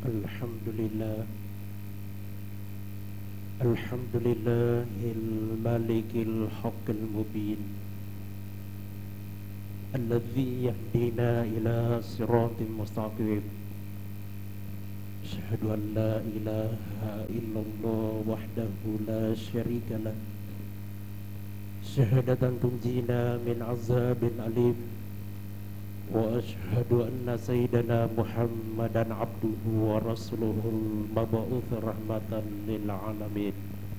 Alhamdulillah, Alhamdulillahil malikil haqqil mubin, alladzi yahdina ila siratim mustaqim. Asyhadu an la ilaha illallah wahdahu la syarika lah, syahadatan tunjina min azabin alim. Wa ashhadu anna sayyidana Muhammadan abduhu wa rasuluhul mab'uts rahmatan lil alamin.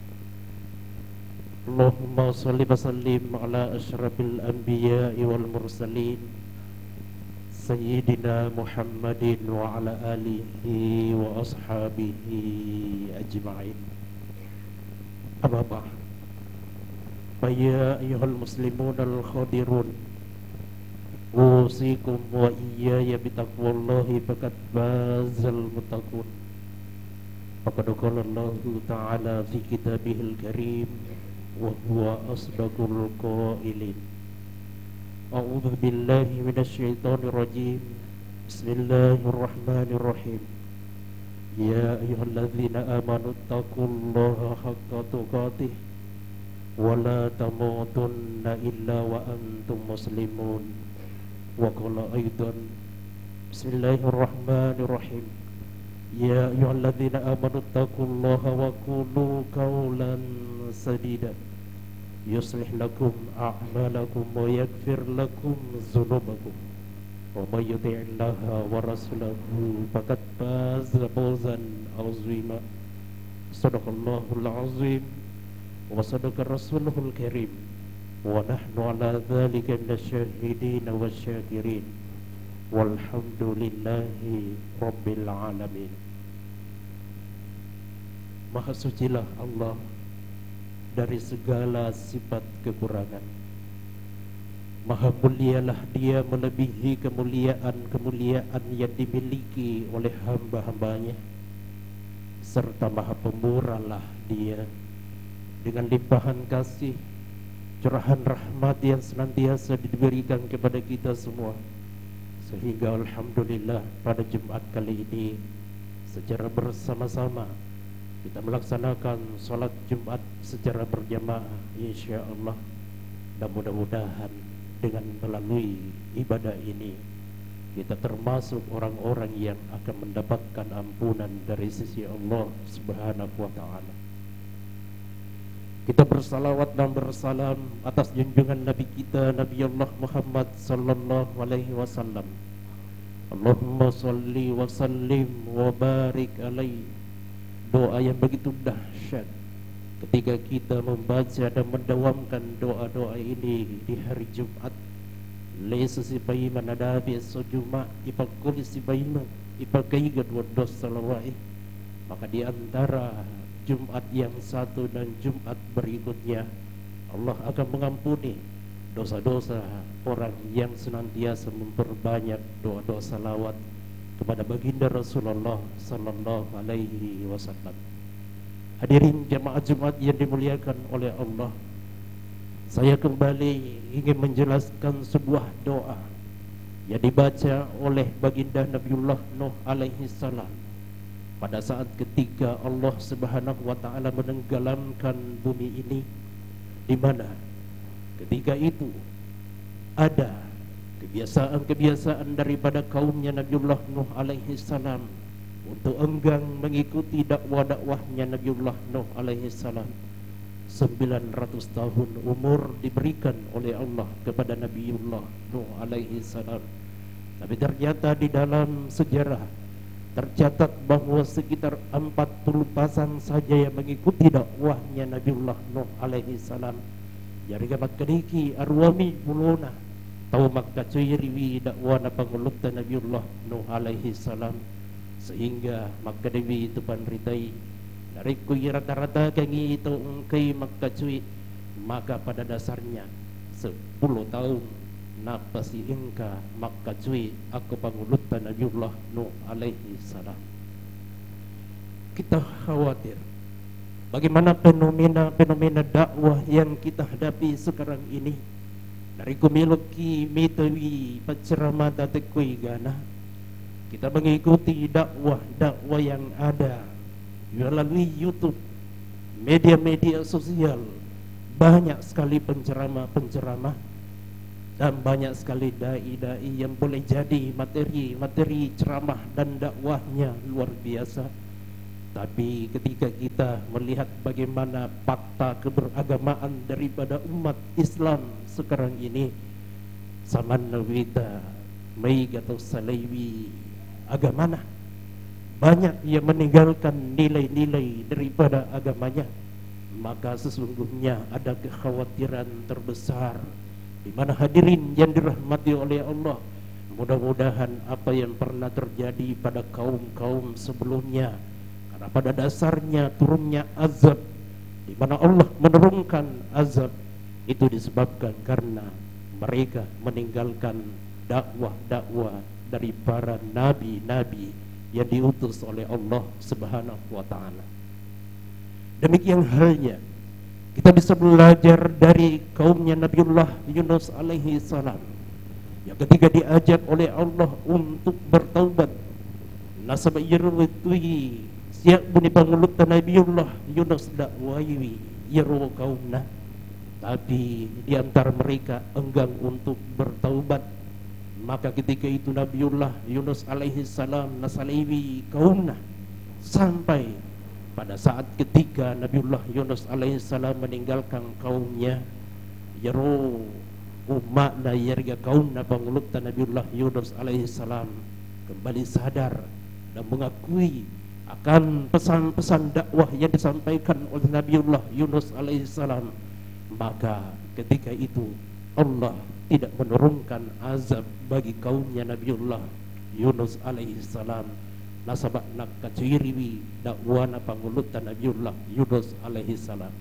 Allahumma shalli wa sallim ala asyrafil anbiya'i wal mursalin sayyidina Muhammadin wa ala alihi wa ashabihi ajma'in. Amma ba'd. Fa ya ayyuhal muslimun al khadirun, usikum wa iyaya bitaqwallahi faqad fazal muttaqun. Faqad qala Allahu ta'ala fi kitabihil karim wa huwa asdaqul qailin. A'udzu billahi minasy syaithanir rajim. Bismillahirrahmanirrahim. Ya ayyuhalladzina amanu taqullaha haqqa tuqatih wa la tamutunna illa wa antum muslimun. Wa qala aidan bismillahirrahmanirrahim. Ya ayyuhalladzina amanu taqullaha wa qulu qawlan sadida yuslih lakum a'malakum wa yaghfir lakum dzunubakum wa may yuti'illaha wa rasulahu faqad faza fawzan 'azima. Shadaqallahul 'azim wa sadaqa rasuluhul karim. Wa nahnu ala dzalika minasyahidin wasyakirin. Walhamdulillahi rabbil alamin. Maha sucilah Allah dari segala sifat kekurangan. Maha mulialah Dia melebihi kemuliaan-kemuliaan yang dimiliki oleh hamba-hambanya. Serta maha pemurahlah Dia dengan limpahan kasih, curahan rahmat yang senantiasa diberikan kepada kita semua. Sehingga alhamdulillah pada Jumat kali ini secara bersama-sama kita melaksanakan sholat Jumat secara berjamaah insyaallah. Dan mudah-mudahan dengan melalui ibadah ini kita termasuk orang-orang yang akan mendapatkan ampunan dari sisi Allah Subhanahu wa ta'ala. Kita bersalawat dan bersalam atas junjungan Nabi kita, Nabi Allah Muhammad sallallahu alaihi wasallam. Allahumma salli wa sallim wa barik alaihi. Doa yang begitu dahsyat ketika kita membaca dan mendawamkan doa-doa ini di hari Jumat. Laysa sibayman adabi as-sujuma ipakul sibayman ipakaigat wa dosalawai. Maka di antara Jumat yang satu dan Jumat berikutnya Allah akan mengampuni dosa-dosa orang yang senantiasa memperbanyak doa-doa salawat kepada baginda Rasulullah sallallahu alaihi wasallam. Hadirin jamaah Jumat yang dimuliakan oleh Allah, saya kembali ingin menjelaskan sebuah doa yang dibaca oleh baginda Nabiullah Nuh alaihi salam pada saat ketika Allah Subhanahu wa ta'ala menenggelamkan bumi ini, di mana ketika itu ada kebiasaan-kebiasaan daripada kaumnya Nabiullah Nuh alaihi salam untuk enggan mengikuti dakwah-dakwahnya Nabiullah Nuh alaihi salam. 900 tahun umur diberikan oleh Allah kepada Nabiullah Nuh alaihi salam. Tapi ternyata di dalam sejarah tercatat bahwa sekitar 40 pasang saja yang mengikuti dakwahnya Nabiullah Nuh alaihi salam. Jadi makadiki arwami bulona tahu makka cuiriwi dakwah pangulutta Nabiullah Nuh alaihi salam, sehingga makkadewi itu panritai dari kui rata-rata kangi itu engkai makka cuit. Maka pada dasarnya 10 tahun napasi engka maka cuy aku pangulutan Nabiullah Nuh alaihi salam. Kita khawatir bagaimana fenomena dakwah yang kita hadapi sekarang ini. Dari kumiluki mitawi paceramata tekui gana kita mengikuti dakwah-dakwah yang ada melalui YouTube, media-media sosial. Banyak sekali penceramah-penceramah dan banyak sekali dai-dai yang boleh jadi materi ceramah dan dakwahnya luar biasa. Tapi ketika kita melihat bagaimana fakta keberagamaan daripada umat Islam sekarang ini, Saman Nawita Maig atau Salaiwi agamana, banyak yang meninggalkan nilai-nilai daripada agamanya, maka sesungguhnya ada kekhawatiran terbesar di mana hadirin yang dirahmati oleh Allah. Mudah-mudahan apa yang pernah terjadi pada kaum-kaum sebelumnya, karena pada dasarnya turunnya azab, di mana Allah menurunkan azab itu disebabkan karena mereka meninggalkan dakwah-dakwah dari para nabi-nabi yang diutus oleh Allah Subhanahu wa taala. Demikian halnya kita bisa belajar dari kaumnya Nabiullah Yunus alaihi salam, yang ketika diajak oleh Allah untuk bertaubat, nasab yerwitui siap bunyi pangulut Nabiullah Yunus dakwawi yeru kaumna, tapi di antara mereka enggan untuk bertaubat. Maka ketika itu Nabiullah Yunus alaihi salam nasaliwi kaumna, sampai pada saat ketika Nabiullah Yunus alaihi salam meninggalkan kaumnya, yeru umatna yerga kaumna pangulutan Nabiullah Yunus alaihi salam kembali sadar dan mengakui akan pesan-pesan dakwah yang disampaikan oleh Nabiullah Yunus alaihi salam. Maka ketika itu Allah tidak menurunkan azab bagi kaumnya Nabiullah Yunus alaihi salam, nasabak nak kaciriwi dakwana pangulutan Nabiullah Yunus alaihi salam.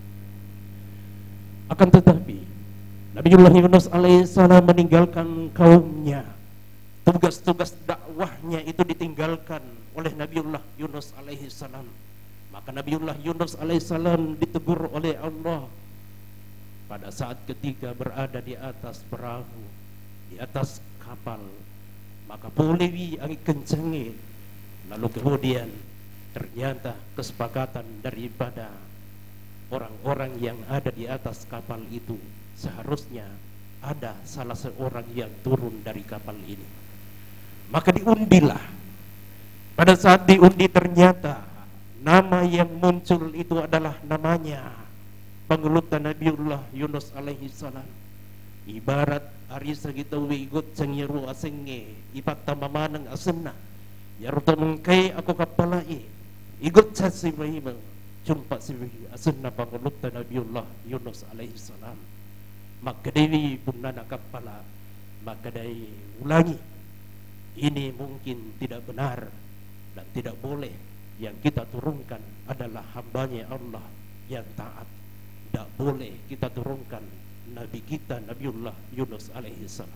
Akan tetapi Nabiullah Yunus alaihi salam meninggalkan kaumnya, tugas-tugas dakwahnya itu ditinggalkan oleh Nabiullah Yunus alaihi salam. Maka Nabiullah Yunus alaihi salam ditegur oleh Allah pada saat ketika berada di atas perahu, di atas kapal. Maka polewi angin kencengi, lalu kemudian ternyata kesepakatan daripada orang-orang yang ada di atas kapal itu, seharusnya ada salah seorang yang turun dari kapal ini. Maka diundilah. Pada saat diundi ternyata nama yang muncul itu adalah namanya pangulutan Nabiullah Yunus alaihi salam. Ibarat arisa kita wigot sang yeru asenge ipat tamamanang asenna yaruta mengkai aku kapalai igot sa si mahimang jumpa si asenna pangulutan Nabiullah Yunus alaihi salam. Maka dewi punana kapala, maka dari ulangi, ini mungkin tidak benar dan tidak boleh. Yang kita turunkan adalah hambanya Allah yang taat. Tidak boleh kita turunkan Nabi kita Nabiullah Yunus alaihi salam.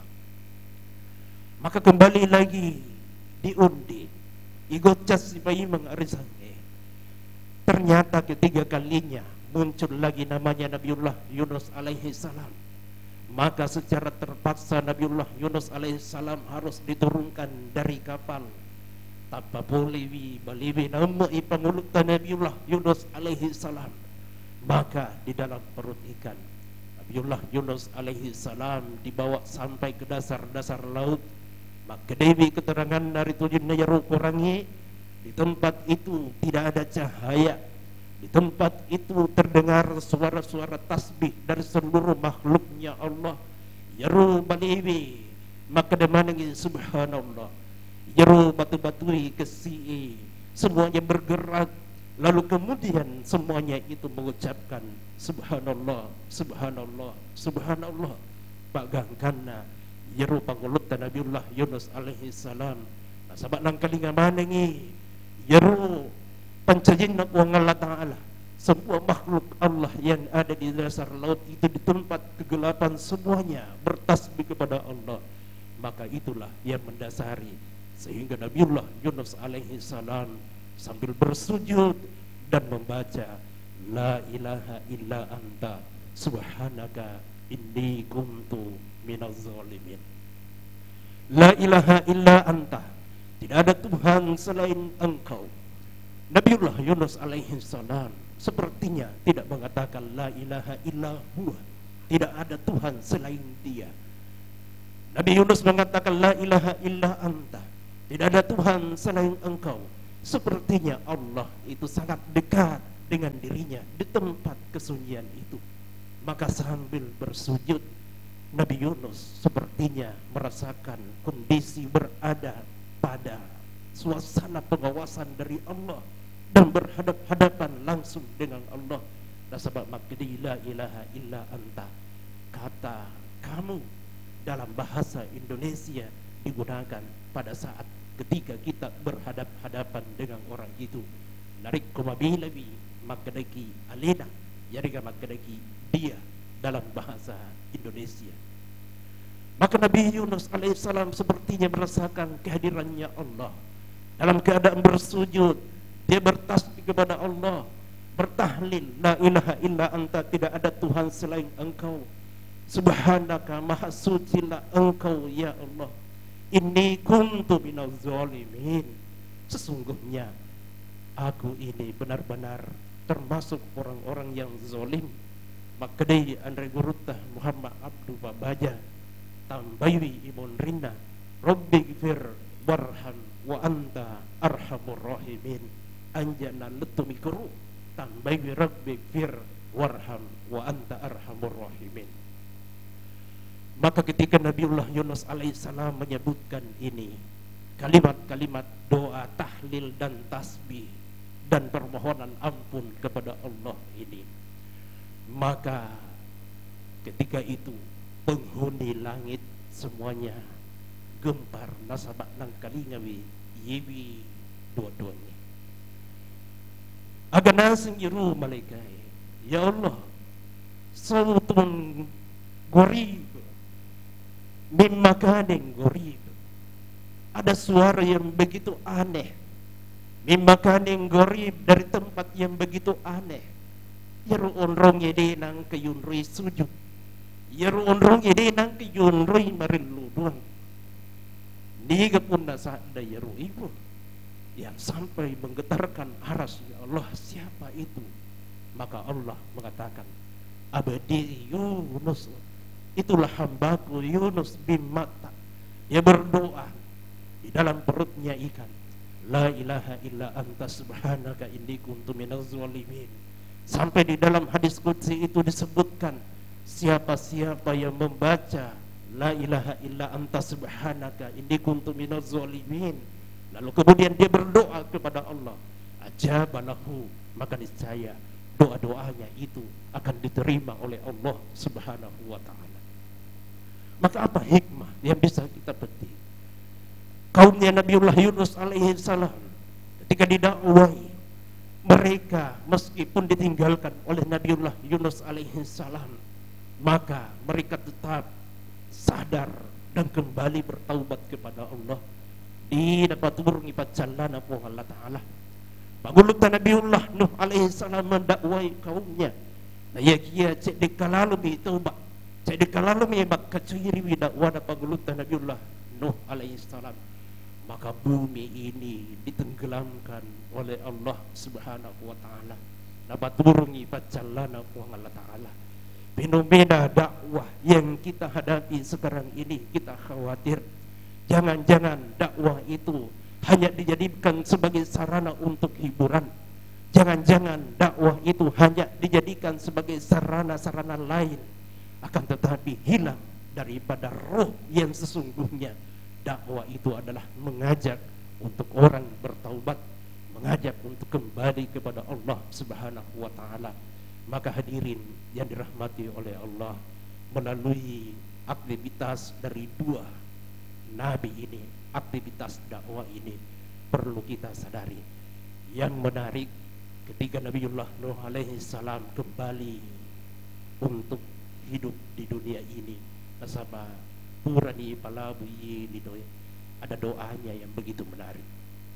Maka kembali lagi diundi, igotcas si paimang arisange. Ternyata ketiga kalinya muncul lagi namanya Nabiullah Yunus alaihi salam. Maka secara terpaksa Nabiullah Yunus alaihi salam harus diturunkan dari kapal. Tanpa bolewi baliwi nama ipangulutan Nabiullah Yunus alaihi salam. Maka di dalam perut ikan Nabiullah Yunus alaihi salam dibawa sampai ke dasar-dasar laut. Maka dewi keterangan dari tujuh nayaru kurangi, di tempat itu tidak ada cahaya. Di tempat itu terdengar suara-suara tasbih dari seluruh makhluknya Allah. Yaru baliwi maka demanangi subhanallah. Yaru batu-batui kesi, semuanya bergerak. Lalu kemudian semuanya itu mengucapkan subhanallah, subhanallah, subhanallah. Bagangkana yeru pangulutan Nabiullah Yunus alaihi salam. Nah, sahabat nang kalinga manengi yeru pancajin nak wong Allah Ta'ala. Semua makhluk Allah yang ada di dasar laut itu di tempat kegelapan semuanya bertasbih kepada Allah. Maka itulah yang mendasari sehingga Nabiullah Yunus alaihi salam sambil bersujud dan membaca la ilaha illa anta subhanaka inni kuntu minaz zalimin. La ilaha illa anta, Tidak ada Tuhan selain Engkau. Nabiullah Yunus alaihi salam sepertinya tidak mengatakan la ilaha illa huwa, tidak ada Tuhan selain Dia. Nabi Yunus mengatakan la ilaha illa anta, tidak ada Tuhan selain Engkau. Sepertinya Allah itu sangat dekat dengan dirinya di tempat kesunyian itu. Maka sambil bersujud, Nabi Yunus sepertinya merasakan kondisi berada pada suasana pengawasan dari Allah dan berhadap-hadapan langsung dengan Allah. Dan sebab makdi la ilaha illa anta, kata kamu dalam bahasa Indonesia digunakan pada saat ketika kita berhadap-hadapan dengan orang itu. Narik kumabilabi makdaki alena, yariga makdaki dia dalam bahasa Indonesia. Maka Nabi Yunus alaihissalam sepertinya merasakan kehadirannya Allah. Dalam keadaan bersujud, dia bertasbih kepada Allah, bertahlil, la ilaha illa anta, tidak ada Tuhan selain Engkau. Subhanaka, maha sucilah Engkau ya Allah. Inni kuntu minaz zalimin. Sesungguhnya aku ini benar-benar termasuk orang-orang yang zalim. Makdai Andre Gurutah Muhammad Abdu Babaja Tambayi Ibn Rinna Rabbi gfir warham wa anta arhamur rahimin. Anjana letumikru Tambayi Rabbi gfir warham wa anta arhamur rahimin. Maka ketika Nabiullah Yunus alaihissalam menyebutkan ini, kalimat-kalimat doa, tahlil dan tasbih dan permohonan ampun kepada Allah ini, maka ketika itu penghuni langit semuanya gempar nasabak nang kalingawi yewi dua-duanya. Agana singgiru malaikai, ya Allah, sautun gorib min makanin gorib. Ada suara yang begitu aneh, min makanin gorib, dari tempat yang begitu aneh. Yaru onrong yede nang kayunrui sujud, yaru onrong yede nang kayunrui mariludung. Niga pun nasa ada yaru ibu yang sampai menggetarkan aras. Ya Allah, siapa itu? Maka Allah mengatakan, abdi Yunus, itulah hambaku Yunus bin Matta. Dia berdoa di dalam perutnya ikan, la ilaha illa anta subhanaka inni kuntu minaz zalimin. Sampai di dalam hadis qudsi itu disebutkan, siapa-siapa yang membaca la ilaha illa anta subhanaka inni kuntu minaz zalimin, lalu kemudian dia berdoa kepada Allah, ajabalahu, maka niscaya doa-doanya itu akan diterima oleh Allah Subhanahu wa ta'ala. Maka apa hikmah yang bisa kita petik? Kaumnya Nabiullah Yunus alaihi salam ketika didakwai, mereka meskipun ditinggalkan oleh Nabiullah Yunus alaihi salam, maka mereka tetap sadar dan kembali bertaubat kepada Allah. Di dapat turun ipat jalan Allah Ta'ala. Pagulut Nabiullah Nuh alaihi salam mendakwai kaumnya. Nah ya kia cek dekalalu mi taubat, cek dekalalu mi bak kaciri wi dakwah pagulut Nabiullah Nuh alaihi salam. Maka bumi ini ditenggelamkan oleh Allah Subhanahu wa ta'ala. Dapat turungi pacalana Allah Ta'ala. Fenomena dakwah yang kita hadapi sekarang ini, kita khawatir jangan-jangan dakwah itu hanya dijadikan sebagai sarana untuk hiburan. Jangan-jangan dakwah itu hanya dijadikan sebagai sarana-sarana lain, akan tetapi hilang daripada roh yang sesungguhnya. Dakwah itu adalah mengajak untuk orang bertaubat, mengajak untuk kembali kepada Allah Subhanahu wa ta'ala. Maka hadirin yang dirahmati oleh Allah, melalui aktivitas dari dua nabi ini, aktivitas dakwah ini perlu kita sadari. Yang menarik, ketika Nabiullah Nuh alaihi salam kembali untuk hidup di dunia ini, nasabah purani palabuyi lidoy, ada doanya yang begitu menarik.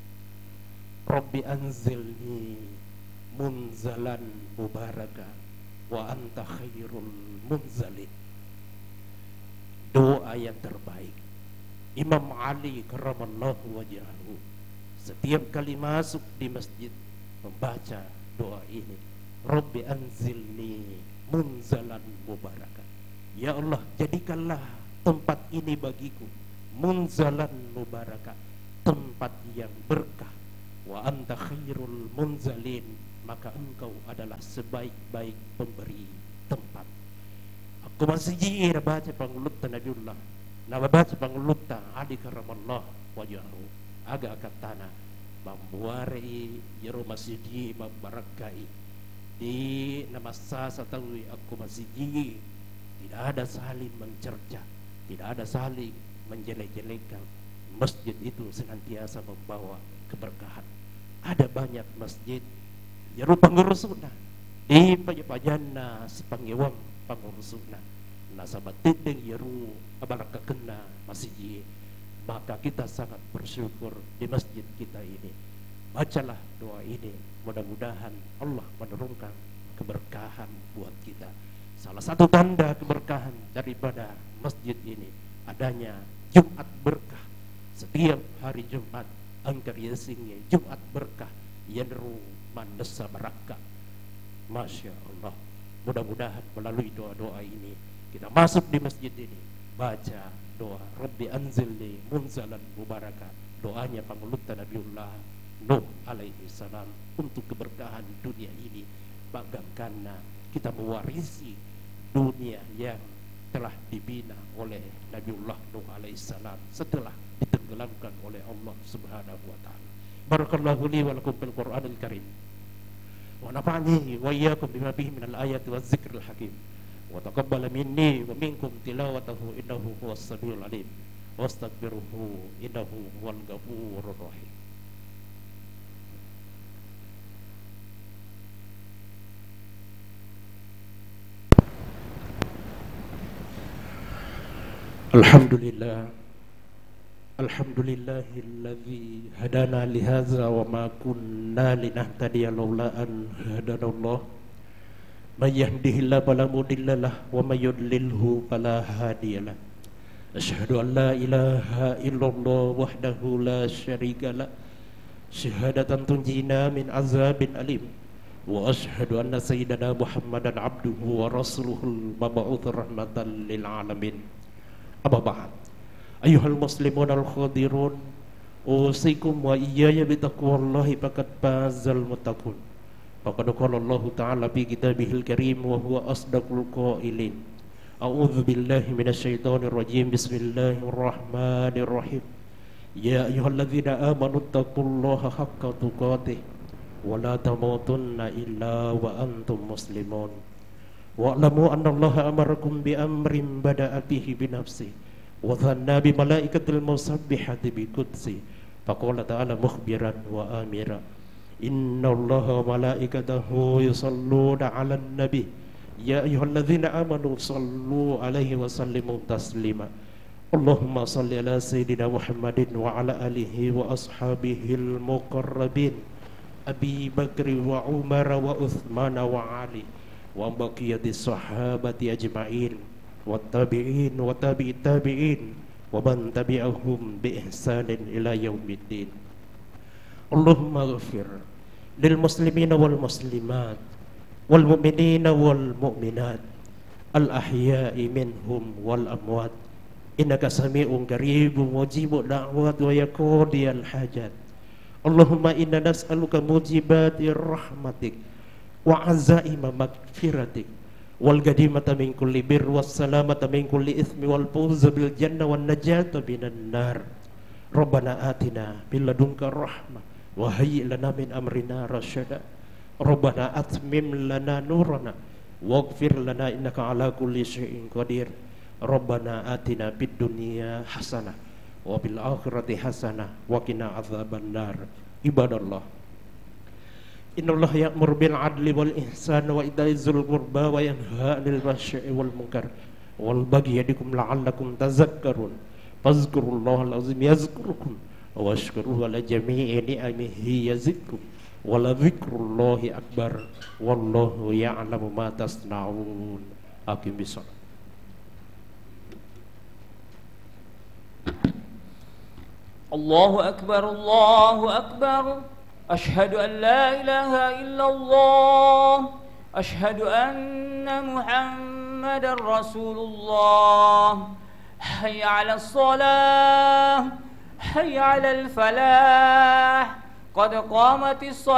Rabbi anzilni munzalan mubaraka wa anta khairul munzalin. Doa yang terbaik Imam Ali karramallahu wajhahu setiap kali masuk di masjid membaca doa ini, Rabbi anzilni munzalan mubarakan. Ya Allah, jadikanlah tempat ini bagiku munzalan mubarakan, tempat yang berkah. Wa anta khairul munzalin, maka engkau adalah sebaik-baik pemberi tempat. Aku masih jira baca pangulutta Nabiullah, baca pangulutta Ali karramallahu wajhahu, agak katana membuari jero masjid membarakai di nama sasa tahu aku masih tidak ada saling mencerca, tidak ada saling menjelek-jelekan. Masjid itu senantiasa membawa keberkahan. Ada banyak masjid jero pangurusuna di pajana sepanggewang pangurusuna nasabat tideng jero abarakakena masjid. Maka kita sangat bersyukur di masjid kita ini. Bacalah doa ini, mudah-mudahan Allah menurunkan keberkahan buat kita. Salah satu tanda keberkahan daripada masjid ini adanya Jumat berkah. Setiap hari Jumat angker yasingnya Jumat berkah yanru mandasa baraka. Masya Allah. Mudah-mudahan melalui doa-doa ini kita masuk di masjid ini, baca doa Rabbi anzilni munzalan mubaraka, doanya pangulutta Nabiullah Nuh alaihi salam untuk keberkahan dunia ini. Bagaimana kita mewarisi dunia yang telah dibina oleh Nabiullah Nuh alaihi salam setelah ditenggelamkan oleh Allah Subhanahu wa taala. Barakallahu li wa lakum bil Qur'anil Karim wa nafa'ani wa iyyakum bima fihi minal ayati waz zikril hakim. Wa taqabbala minni wa minkum tilawatahu innahu huwas samiul alim. Wastaghfiruhu innahu huwal ghafurur rahim. Alhamdulillah. Alhamdulillahilladzi hadana lihadza wa ma kunna linahtadiya laula an hadanallah. May yahdihillahu fala mudilla lahu wa may yudlilhu fala hadiyalah. Asyhadu an la ilaha illallah wahdahu la syarika lah, syahadatan tunjina min azabin alim. Wa asyhadu anna sayyidana Muhammadan abduhu wa rasuluhul mab'uts rahmatan lil alamin. Amma ba'd. Ayyuhal muslimun al-khadirun, usikum wa iyaya bitaqwallahi faqad fazal muttaqun. Faqad qala Allah Ta'ala fi kitabihil karim wa huwa asdaqul qailin. A'udzu billahi minasyaitonir rajim. Bismillahirrahmanirrahim. Ya ayyuhalladzina amanu taqullaha haqqa tuqatih wa la tamutunna illa wa antum muslimun. Wa'lamu annallaha amarakum bi amrin bada'a bihi bi nafsihi wa dhanna bi malaikatil musabbihati bi qudsi. Faqala ta'ala mukhbiran wa amira. Innallaha wa malaikatahu yusalluna 'alan nabi. Ya ayyuhalladzina amanu sallu 'alaihi wa sallimu taslima. Allahumma salli ala sayyidina Muhammadin wa ala alihi wa ashabihil muqarrabin Abi Bakri wa Umar wa Uthman wa Ali wa baqiyati sahabati ajma'in wa tabi'in wa tabi'it tabi'in wa man tabi'ahum bi ihsanin ila yaumiddin. Allahumma ghafir lil muslimina wal muslimat wal mu'minina wal mu'minat al ahya'i minhum wal amwat innaka sami'un qaribun mujibud da'wat wa yaqdiyal hajat. Allahumma inna nas'aluka mujibatir rahmatik wa azaima magfiratik wal gadimata min kulli bir was salamata min kulli ithmi wal fawza bil jannah wan najata minan nar. Rabbana atina bil ladunka rahmah wa hayyi lana min amrina rasyada. Rabbana atmim lana nurana waghfir lana innaka ala kulli syai'in qadir. Rabbana atina fid dunya hasanah wa bil akhirati hasanah wa qina adzabannar. Ibadallah, innallaha ya'muru bil 'adli wal ihsani wa ita'i dzil qurba wa yanha 'anil fahsya'i wal munkar wal baghi yadikum la'allakum tadhakkarun. Fazkurullahal azim yazkurukum wa ashkuruhu ala jami'i ni'amihi yazidkum wa la dzikrullahi akbar wallahu ya'lamu ma tasna'un. Aqim bis-shalah. الله أكبر الله أكبر. أشهد أن لا إله إلا الله. أشهد أن محمد رسول الله. حي على الصلاة، حي على الفلاح، قد قامت الصلاة.